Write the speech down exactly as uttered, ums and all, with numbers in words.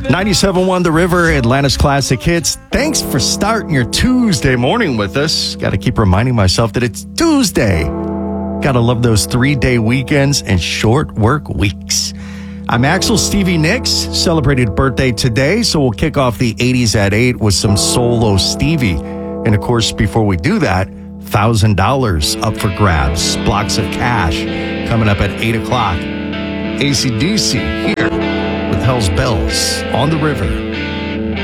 ninety-seven point one The River, Atlanta's Classic Hits. Thanks for starting your Tuesday morning with us. Got to keep reminding myself that it's Tuesday. Got to love those three-day weekends and short work weeks. I'm Axel Stevie Nicks, celebrated birthday today, so we'll kick off the eighties at eight with some Solo Stevie. And of course, before we do that, one thousand dollars up for grabs, blocks of cash coming up at eight o'clock. A C D C here with Hell's Bells on the River.